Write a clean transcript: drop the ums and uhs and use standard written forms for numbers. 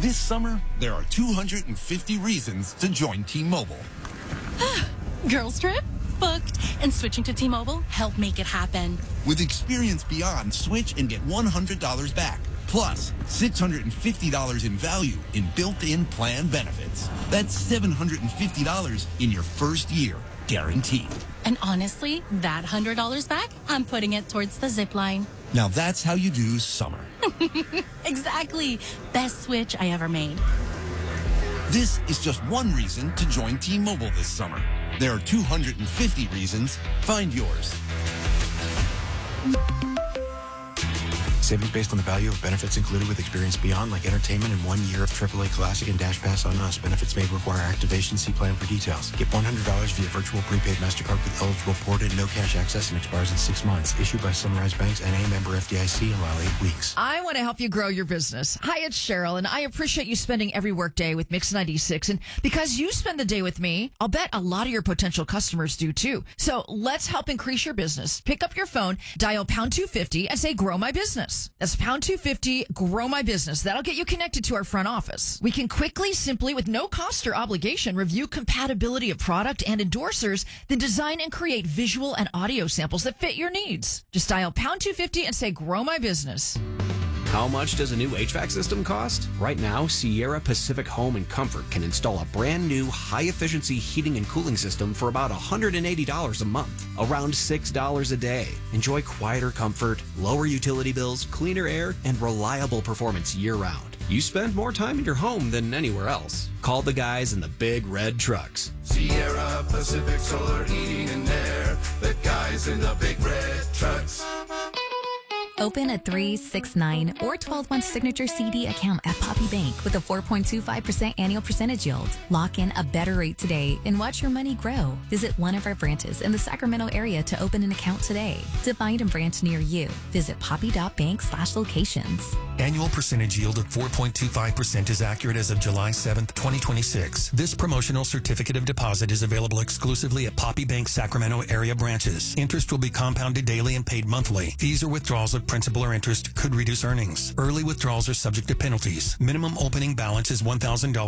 This summer, there are 250 reasons to join T-Mobile. Girls trip? Booked. And switching to T-Mobile helped make it happen. With Experience Beyond, switch and get $100 back. Plus, $650 in value in built-in plan benefits. That's $750 in your first year, guaranteed. And honestly, that $100 back, I'm putting it towards the zip line. Now that's how you do summer. Exactly. Best switch I ever made. This is just one reason to join T-Mobile this summer. There are 250 reasons. Find yours. Savings based on the value of benefits included with Experience Beyond, like entertainment and 1 year of AAA Classic and Dash Pass on Us. Benefits may require activation. See plan for details. Get $100 via virtual prepaid MasterCard with eligible port-in, no cash access, and expires in 6 months. Issued by Sunrise Banks, N.A. member FDIC. Allow 8 weeks. I want to help you grow your business. Hi, it's Cheryl, and I appreciate you spending every workday with Mix 96. And because you spend the day with me, I'll bet a lot of your potential customers do too. So let's help increase your business. Pick up your phone, dial pound 250, and say, grow my business. That's pound 250, grow my business. That'll get you connected to our front office. We can quickly, simply, with no cost or obligation, review compatibility of product and endorsers, then design and create visual and audio samples that fit your needs. Just dial pound 250 and say, grow my business. How much does a new HVAC system cost? Right now, Sierra Pacific Home and Comfort can install a brand new high-efficiency heating and cooling system for about $180 a month, around $6 a day. Enjoy quieter comfort, lower utility bills, cleaner air, and reliable performance year-round. You spend more time in your home than anywhere else. Call the guys in the big red trucks. Sierra Pacific Solar Heating and Air. The guys in the big red trucks. Open a 3, 6, 9, or 12-month signature CD account at Poppy Bank with a 4.25% annual percentage yield. Lock in a better rate today and watch your money grow. Visit one of our branches in the Sacramento area to open an account today. To find a branch near you, visit poppy.bank/locations. Annual percentage yield of 4.25% is accurate as of July 7th, 2026. This promotional certificate of deposit is available exclusively at Poppy Bank Sacramento area branches. Interest will be compounded daily and paid monthly. Fees or withdrawals of principal or interest could reduce earnings. Early withdrawals are subject to penalties. Minimum opening balance is $1,000